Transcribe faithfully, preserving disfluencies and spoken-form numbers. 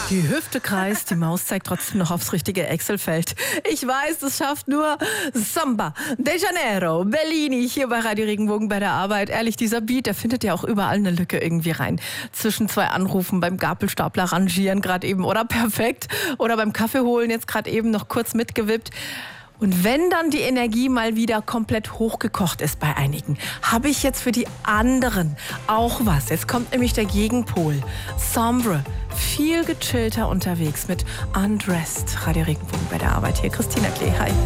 Die Hüfte kreist, die Maus zeigt trotzdem noch aufs richtige Excel-Feld. Ich weiß, das schafft nur Samba de Janeiro, Bellini hier bei Radio Regenbogen bei der Arbeit. Ehrlich, dieser Beat, der findet ja auch überall eine Lücke irgendwie rein. Zwischen zwei Anrufen beim Gabelstapler rangieren gerade eben oder perfekt. Oder beim Kaffee holen jetzt gerade eben noch kurz mitgewippt. Und wenn dann die Energie mal wieder komplett hochgekocht ist bei einigen, habe ich jetzt für die anderen auch was. Jetzt kommt nämlich der Gegenpol. Sombre, viel gechillter unterwegs mit Undressed. Radio Regenbogen bei der Arbeit hier. Christina Klee, hi.